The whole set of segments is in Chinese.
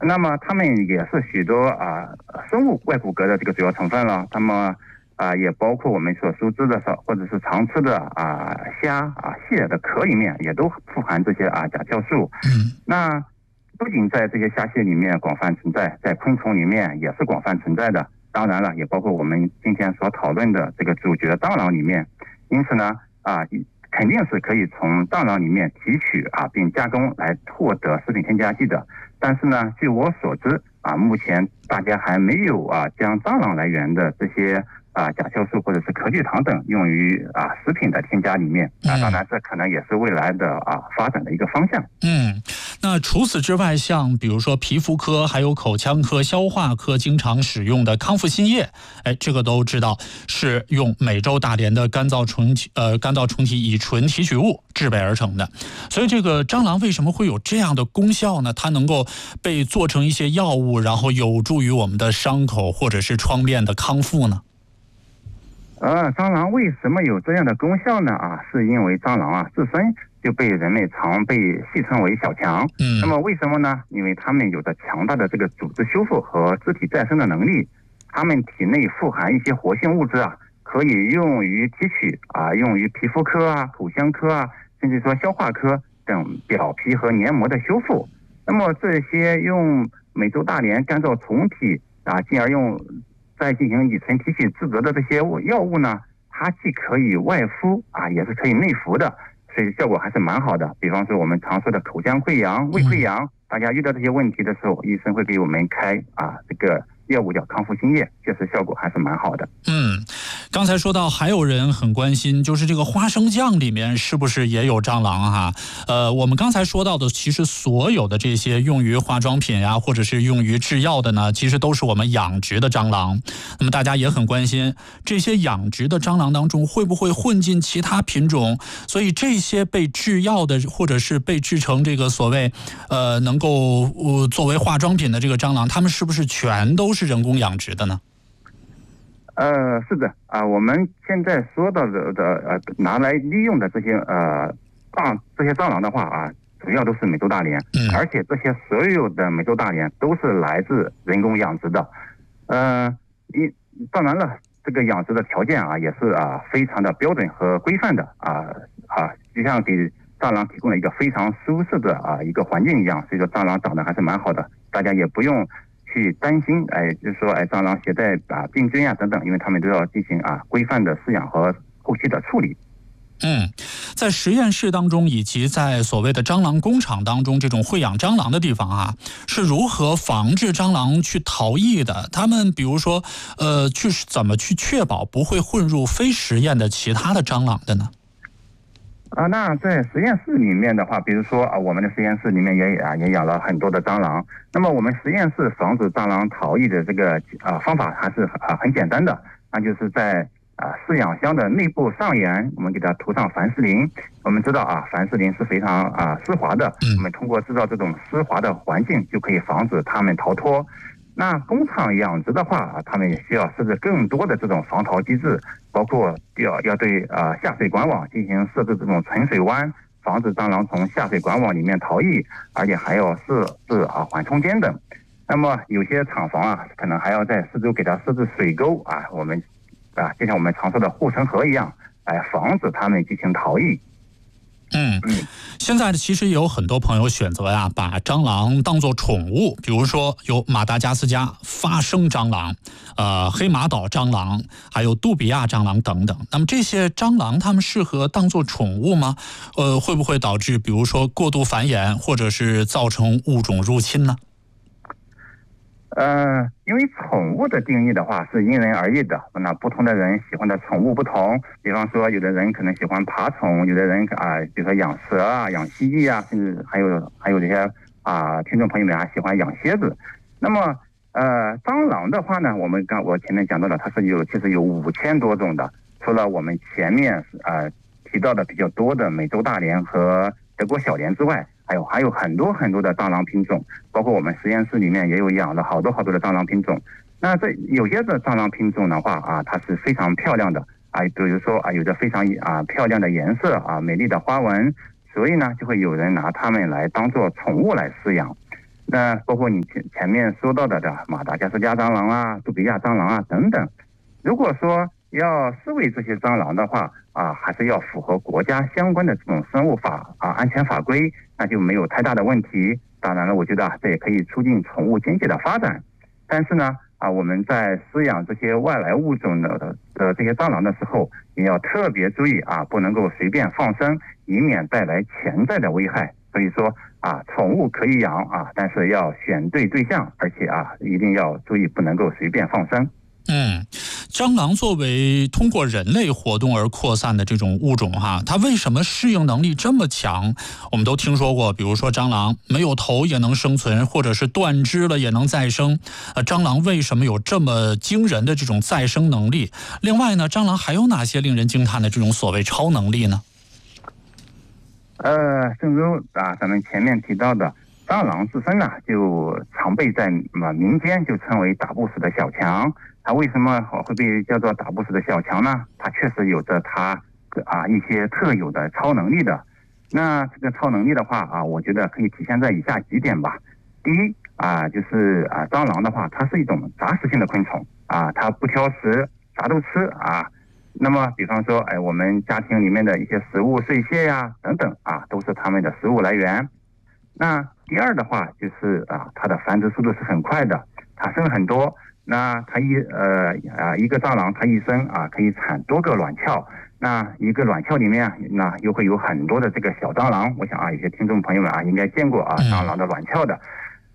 那么它们也是许多生物外骨骼的这个主要成分了。那么也包括我们所熟知的或者是常吃的虾蟹的壳里面也都富含这些甲壳素。那不仅在这些虾蟹里面广泛存在，在昆虫里面也是广泛存在的。当然了，也包括我们今天所讨论的这个主角蟑螂里面。因此呢，肯定是可以从蟑螂里面提取并加工来获得食品添加剂的。但是呢，据我所知目前大家还没有将蟑螂来源的这些甲壳素或者是壳聚糖等用于食品的添加里面。当然这可能也是未来的发展的一个方向。 那除此之外，像比如说皮肤科、还有口腔科、消化科经常使用的康复新液，这个都知道是用美洲大蠊的干燥虫体乙醇提取物制备而成的。所以这个蟑螂为什么会有这样的功效呢？它能够被做成一些药物，然后有助于我们的伤口或者是创面的康复呢？ 蟑螂为什么有这样的功效呢？是因为蟑螂自身就被人类常被戏称为小强。那么为什么呢？因为它们有着强大的这个组织修复和肢体再生的能力，它们体内富含一些活性物质可以用于提取用于皮肤科口腔科甚至说消化科等表皮和黏膜的修复。那么这些用美洲大蠊干燥虫体进而再进行乙醇提取制得的这些药物呢，它既可以外敷也是可以内服的，所以效果还是蛮好的。比方说我们常说的口腔溃疡、胃溃疡，大家遇到这些问题的时候，医生会给我们开这个药物叫康复新液，确实效果还是蛮好的。 刚才说到还有人很关心，就是这个花生酱里面是不是也有蟑螂我们刚才说到的，其实所有的这些用于化妆品或者是用于制药的呢，其实都是我们养殖的蟑螂。那么大家也很关心，这些养殖的蟑螂当中会不会混进其他品种？所以这些被制药的或者是被制成这个所谓能够作为化妆品的这个蟑螂，它们是不是全都是人工养殖的呢？ 是的我们现在说到的拿来利用的这些蟑螂的话主要都是美洲大蠊，而且这些所有的美洲大蠊都是来自人工养殖的。当然了，这个养殖的条件也是非常的标准和规范的就像给蟑螂提供了一个非常舒适的一个环境一样，所以说蟑螂长得还是蛮好的，大家也不用去担心就是说蟑螂携带病菌等等，因为他们都要进行规范的饲养和后期的处理。 在实验室当中以及在所谓的蟑螂工厂当中，这种会养蟑螂的地方是如何防治蟑螂去逃逸的？他们比如说怎么去确保不会混入非实验的其他的蟑螂的呢？ 那在实验室里面的话，比如说我们的实验室里面也养了很多的蟑螂。那么我们实验室防止蟑螂逃逸的这个方法还是很简单的，那就是在饲养箱的内部上沿，我们给它涂上凡士林。我们知道凡士林是非常湿滑的，我们通过制造这种湿滑的环境，就可以防止它们逃脱。那工厂养殖的话他们也需要设置更多的这种防逃机制，包括要对下水管网进行设置这种存水湾，防止蟑螂从下水管网里面逃逸，而且还要设置缓冲间等。那么有些厂房可能还要在四周给它设置水沟我们就像我们常说的护城河一样，来防止它们进行逃逸。 现在其实也有很多朋友选择把蟑螂当作宠物，比如说有马达加斯加发生蟑螂、黑马岛蟑螂，还有杜比亚蟑螂等等。那么这些蟑螂它们适合当作宠物吗？会不会导致比如说过度繁衍，或者是造成物种入侵呢？ 因为宠物的定义的话是因人而异的，那不同的人喜欢的宠物不同。比方说有的人可能喜欢爬虫，有的人比如说养蛇养蜥蜴甚至还有这些听众朋友们还喜欢养蝎子。那么蟑螂的话呢，我前面讲到了，它是其实有5000多种的，除了我们前面提到的比较多的美洲大蠊和德国小蠊之外，还有很多很多的蟑螂品种，包括我们实验室里面也有养了好多的蟑螂品种。那这有些的蟑螂品种的话它是非常漂亮的比如说有着非常漂亮的颜色美丽的花纹，所以呢就会有人拿它们来当做宠物来饲养。 那包括你前面说到的马达加斯加蟑螂啊、杜比亚蟑螂啊等等。如果说要饲喂这些蟑螂的话还是要符合国家相关的这种生物法安全法规，那就没有太大的问题。当然了，我觉得这也可以促进宠物经济的发展。但是呢我们在饲养这些外来物种的这些蟑螂的时候，也要特别注意不能够随便放生，以免带来潜在的危害。所以说宠物可以养但是要选对对象，而且一定要注意不能够随便放生。 蟑螂作为通过人类活动而扩散的这种物种它为什么适应能力这么强？我们都听说过，比如说蟑螂没有头也能生存，或者是断肢了也能再生。蟑螂为什么有这么惊人的这种再生能力？另外呢，蟑螂还有哪些令人惊叹的这种所谓超能力呢？ 正如咱们前面提到的，蟑螂自身就常被在民间就称为打不死的小强。它为什么会被叫做打不死的小强呢？它确实有着它一些特有的超能力的。那这个超能力的话我觉得可以体现在以下几点吧。第一就是蟑螂的话，它是一种杂食性的昆虫它不挑食，啥都吃那么比方说我们家庭里面的一些食物碎屑呀等等都是它们的食物来源。那第二的话就是它的繁殖速度是很快的，它生很多。那它一个蟑螂它一生可以产多个卵鞘，那一个卵鞘里面那又会有很多的这个小蟑螂。我想有些听众朋友们应该见过蟑螂的卵鞘的。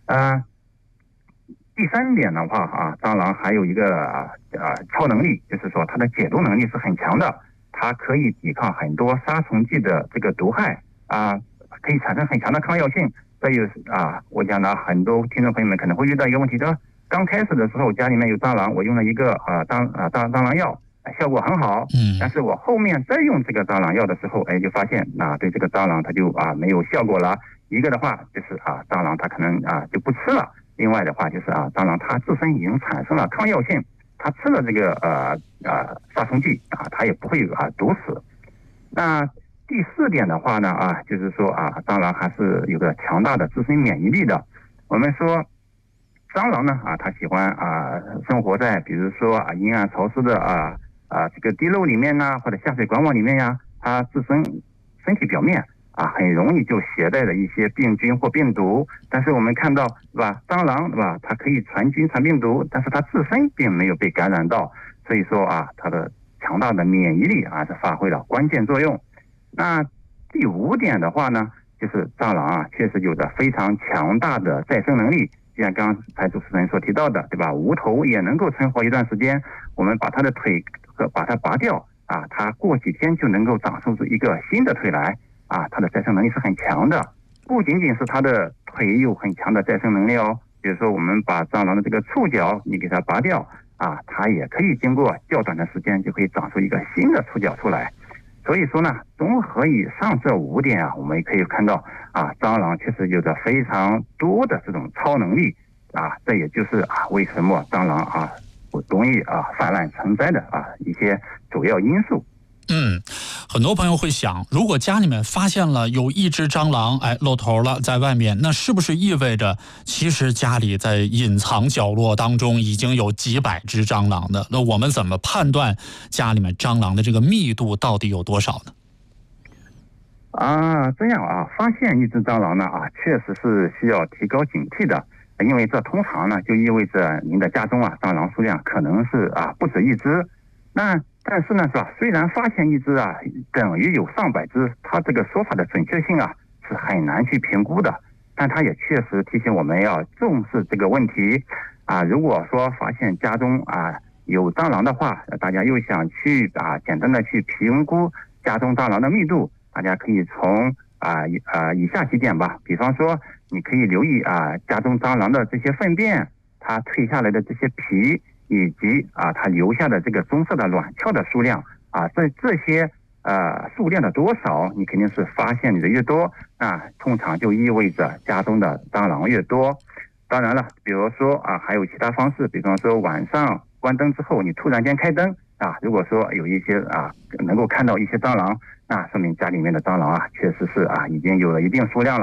第三点的话蟑螂还有一个超能力，就是说它的解毒能力是很强的，它可以抵抗很多杀虫剂的这个毒害可以产生很强的抗药性。这有我讲很多听众朋友们可能会遇到一个问题，就是刚开始的时候家里面有蟑螂，我用了一个蟑螂药，效果很好。但是我后面再用这个蟑螂药的时候就发现对这个蟑螂它就没有效果了。一个的话就是蟑螂它可能就不吃了，另外的话就是蟑螂它自身已经产生了抗药性，它吃了这个杀虫剂它也不会毒死。那第四点的话呢就是说蟑螂还是有个强大的自身免疫力的。我们说蟑螂呢它喜欢生活在比如说阴暗潮湿的这个地漏里面或者下水管网里面它自身身体表面很容易就携带了一些病菌或病毒。但是我们看到蟑螂它可以传菌传病毒，但是它自身并没有被感染到，所以说它的强大的免疫力是发挥了关键作用。那第五点的话呢，就是蟑螂确实有着非常强大的再生能力，就像刚才主持人所提到的，对吧？无头也能够存活一段时间，我们把它的腿把它拔掉它过几天就能够长出一个新的腿来它的再生能力是很强的。不仅仅是它的腿有很强的再生能力比如说我们把蟑螂的这个触角你给它拔掉它也可以经过较短的时间就可以长出一个新的触角出来。所以说呢，综合以上这五点我们也可以看到蟑螂确实有着非常多的这种超能力这也就是为什么蟑螂容易泛滥成灾的一些主要因素。 很多朋友会想，如果家里面发现了有一只蟑螂露头了在外面，那是不是意味着其实家里在隐藏角落当中已经有几百只蟑螂的？那我们怎么判断家里面蟑螂的这个密度到底有多少呢？ 这样发现一只蟑螂呢确实是需要提高警惕的，因为这通常呢就意味着您的家中蟑螂数量可能是不止一只。但是呢是吧，虽然发现一只等于有上百只，它这个说法的准确性是很难去评估的，但它也确实提醒我们要重视这个问题如果说发现家中有蟑螂的话，大家又想去简单的去评估家中蟑螂的密度，大家可以从以下几点吧。比方说你可以留意家中蟑螂的这些粪便，它退下来的这些皮，以及它留下的这个棕色的卵鞘的数量这些数量的多少，你肯定是发现的越多通常就意味着家中的蟑螂越多。当然了，比如说还有其他方式，比方说晚上关灯之后你突然间开灯如果说有一些能够看到一些蟑螂，那说明家里面的蟑螂确实是已经有了一定数量了，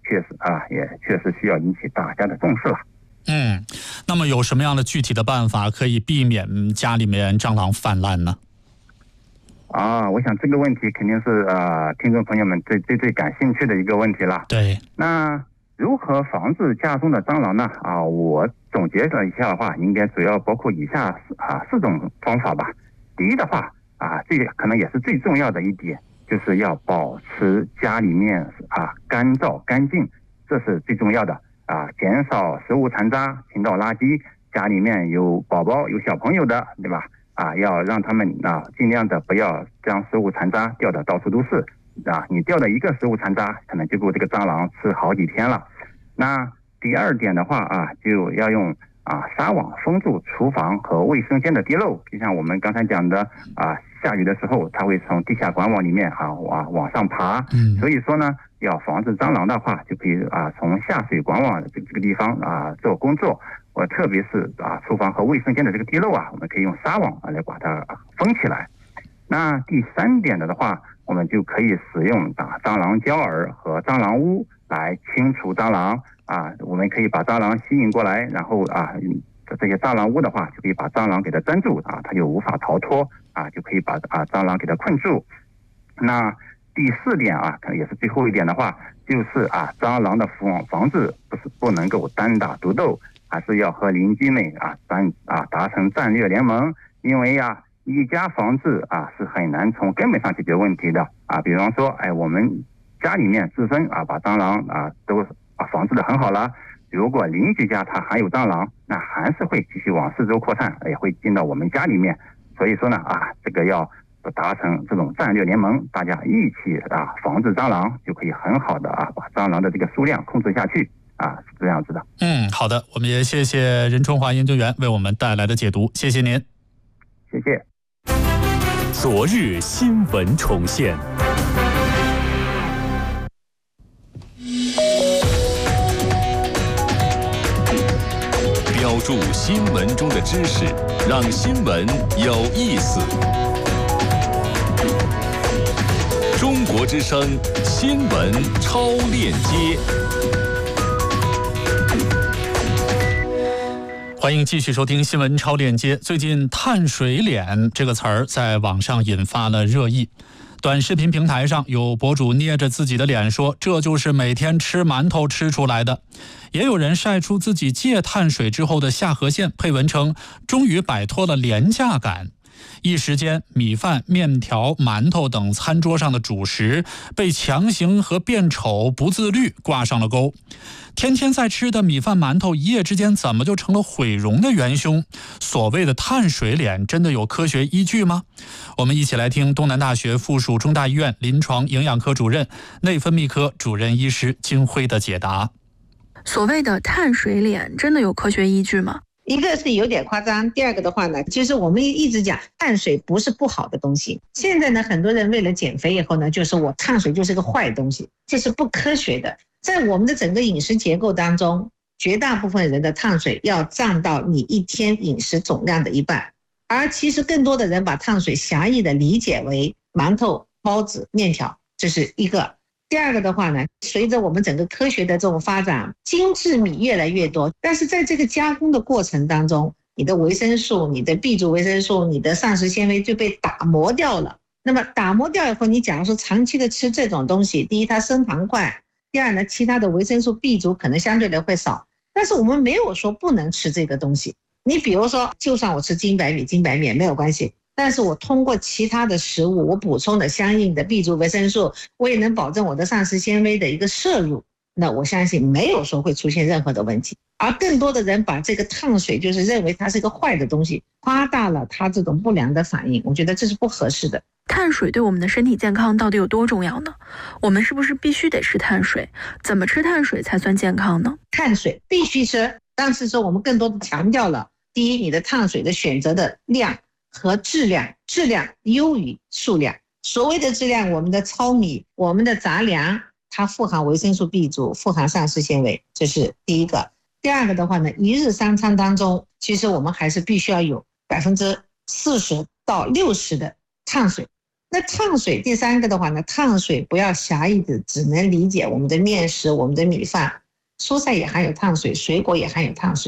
也确实需要引起大家的重视了。 那么有什么样的具体的办法可以避免家里面蟑螂泛滥呢？ 我想这个问题肯定是听众朋友们最感兴趣的一个问题了。 对， 那如何防治家中的蟑螂呢？我总结了一下的话，应该主要包括以下4种方法吧。第一的话这可能也是最重要的一点，就是要保持家里面干燥干净，这是最重要的减少食物残渣倾倒垃圾，家里面有宝宝有小朋友的，对吧？要让他们尽量的不要将食物残渣掉的到处都是你掉的一个食物残渣可能就够这个蟑螂吃好几天了。那第二点的话就要用纱网封住厨房和卫生间的地漏，就像我们刚才讲的下雨的时候它会从地下管网里面往上爬，所以说呢要防止蟑螂的话，就可以从下水管网这个地方做工作，特别是厨房和卫生间的这个地漏我们可以用纱网来把它封起来。那第3点的话，我们就可以使用蟑螂胶饵和蟑螂屋来清除蟑螂我们可以把蟑螂吸引过来，然后这些蟑螂屋的话就可以把蟑螂给它粘住它就无法逃脱就可以把蟑螂给它困住。那第4点可能也是最后一点的话，就是蟑螂的防治不能够单打独斗，还是要和邻居们达成战略联盟，因为一家防治是很难从根本上解决问题的比方说我们家里面自身把蟑螂都防治的很好了，如果邻居家他还有蟑螂，那还是会继续往四周扩散，也会进到我们家里面。所以说呢这个要达成这种战略联盟，大家一起防治蟑螂，就可以很好的把蟑螂的这个数量控制下去是这样子的。 好的，我们也谢谢任春华研究员为我们带来的解读，谢谢您。 谢谢。 昨日新闻重现。标注新闻中的知识，让新闻有意思。中国之声新闻超链接。 欢迎继续收听新闻超链接。最近碳水脸这个词儿在网上引发了热议，短视频平台上有博主捏着自己的脸说这就是每天吃馒头吃出来的，也有人晒出自己戒碳水之后的下颌线，配文称终于摆脱了廉价感。一时间，米饭、面条、馒头等餐桌上的主食被强行和变丑、不自律挂上了钩。天天在吃的米饭、馒头，一夜之间怎么就成了毁容的元凶？所谓的碳水脸真的有科学依据吗？我们一起来听东南大学附属中大医院临床营养科主任、内分泌科主任医师金辉的解答。 所谓的碳水脸真的有科学依据吗？ 一个是有点夸张，第二个的话呢，就是我们一直讲碳水不是不好的东西。现在呢，很多人为了减肥以后呢，就说我碳水就是个坏东西，这是不科学的。在我们的整个饮食结构当中，绝大部分人的碳水要占到你一天饮食总量的一半，而其实更多的人把碳水狭义的理解为馒头、包子、面条，这是一个。第二个的话呢，随着我们整个科学的这种发展，精致米越来越多，但是在这个加工的过程当中，你的维生素、你的 B 族维生素、你的膳食纤维就被打磨掉了。那么打磨掉以后，你假如说长期的吃这种东西，第一它升糖快，第二呢，其他的维生素 B 族可能相对的会少。但是我们没有说不能吃这个东西，你比如说就算我吃精白米、精白面没有关系，但是我通过其他的食物，我补充的相应的 B 族维生素，我也能保证我的膳食纤维的一个摄入，那我相信没有说会出现任何的问题。而更多的人把这个碳水就是认为它是一个坏的东西，夸大了它这种不良的反应，我觉得这是不合适的。 碳水对我们的身体健康到底有多重要呢？我们是不是必须得吃碳水？怎么吃碳水才算健康呢？ 碳水必须吃，但是说我们更多的强调了，第一，你的碳水的选择的量和质量，质量优于数量。所谓的质量，我们的糙米、我们的杂粮，它富含维生素 B 族，富含膳食纤维，这是第一个。第二个的话呢，一日三餐当中，其实我们还是必须要有40%到60%的碳水。 那烫水第三个的话呢，烫水不要狭义的只能理解我们的面食、我们的米饭，蔬菜也含有烫水，水果也含有烫水。